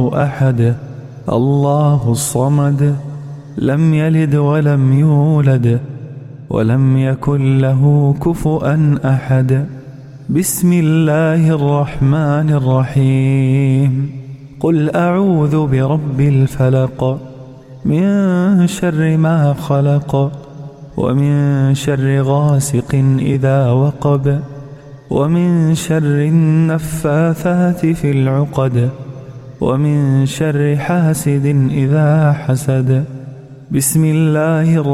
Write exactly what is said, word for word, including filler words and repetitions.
الله أحد الله الصمد لم يلد ولم يولد ولم يكن له كفؤا أحد. بسم الله الرحمن الرحيم. قل أعوذ برب الفلق من شر ما خلق ومن شر غاسق إذا وقب ومن شر النفاثات في العقد ومن شر حاسد إذا حسد. بسم الله الرحمن